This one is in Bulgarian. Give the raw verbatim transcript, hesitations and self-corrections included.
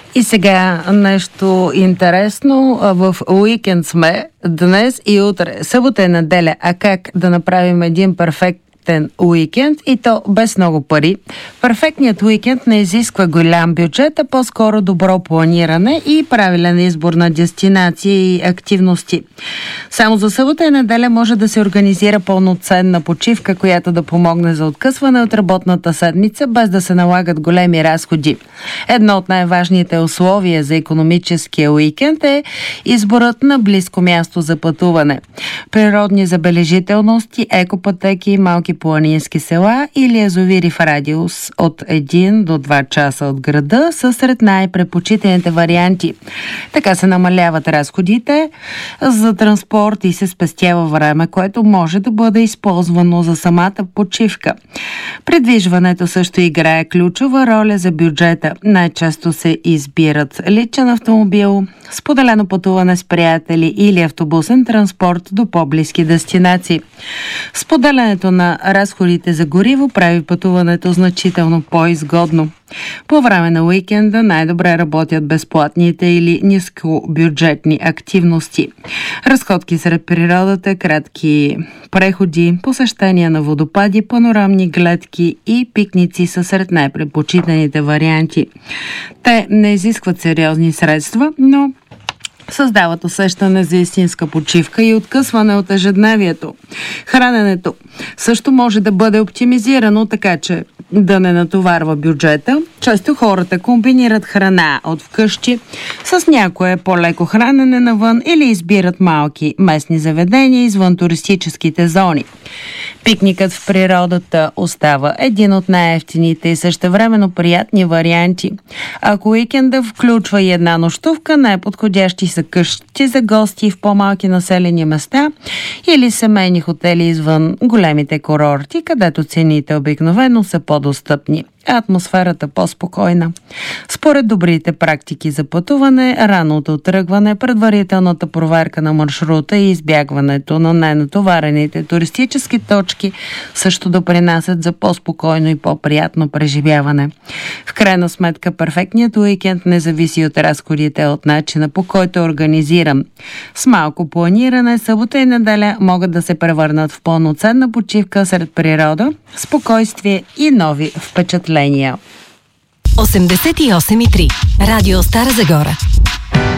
И сега нещо интересно. В уикенд сме днес и утре. Събота е неделя. А как да направим един перфект уикенд и то без много пари? Перфектният уикенд не изисква голям бюджет, а по-скоро добро планиране и правилен избор на дестинации и активности. Само за събота и неделя може да се организира пълноценна почивка, която да помогне за откъсване от работната седмица, без да се налагат големи разходи. Едно от най-важните условия за икономическия уикенд е изборът на близко място за пътуване. Природни забележителности, екопътеки, малки планински села или язовири в радиус от един до два часа от града са сред най-предпочитаните варианти. Така се намаляват разходите за транспорт и се спестява време, което може да бъде използвано за самата почивка. Придвижването също играе ключова роля за бюджета. Най-често се избират личен автомобил, споделено пътуване с приятели или автобусен транспорт до по-близки дестинации. Споделянето на разходите за гориво прави пътуването значително по-изгодно. По време на уикенда най-добре работят безплатните или нискобюджетни активности. Разходки сред природата, кратки преходи, посещения на водопади, панорамни гледки и пикници са сред най-предпочитаните варианти. Те не изискват сериозни средства, но създават усещане за истинска почивка и откъсване от ежедневието. Храненето също може да бъде оптимизирано, така че да не натоварва бюджета. Често хората комбинират храна от вкъщи с някое по-леко хранене навън или избират малки местни заведения извън туристическите зони. Пикникът в природата остава един от най-евтините и същевременно приятни варианти. Ако уикенда включва и една нощувка, най-подходящи са къщи за гости в по-малки населени места или семейни хотели извън големите курорти, където цените обикновено са по-достъпни, а атмосферата по-спокойна. Според добрите практики за пътуване, ранното отръгване, предварителната проверка на маршрута и избягването на ненатоварените туристически точки също допринасят за по-спокойно и по-приятно преживяване. В крайна сметка, перфектният уикенд не зависи от разходите, от начина, по който е организиран. С малко планиране, събота и неделя могат да се превърнат в пълноценна почивка сред природа, спокойствие и нови впечатления. осемдесет и осем и три Радио Стара Загора.